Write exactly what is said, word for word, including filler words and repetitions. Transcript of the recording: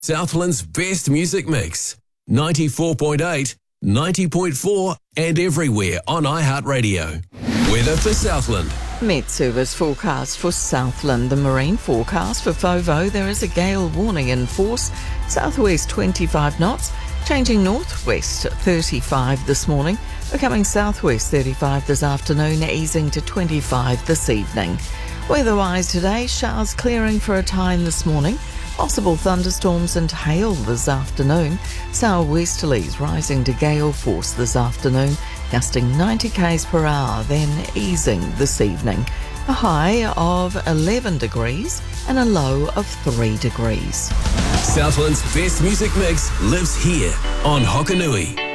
Southland's best music mix. ninety-four point eight, ninety point four and everywhere on iHeartRadio. Weather for Southland. Met Service forecast for Southland. The marine forecast for Fovo, there is a gale warning in force. Southwest twenty-five knots, changing northwest thirty-five this morning, becoming southwest thirty-five this afternoon, easing to twenty-five this evening. Weather-wise today, showers clearing for a time this morning. Possible thunderstorms and hail this afternoon. Southwesterlies rising to gale force this afternoon, gusting ninety k's per hour, then easing this evening. A high of eleven degrees and a low of three degrees. Southland's best music mix lives here on Hokanui.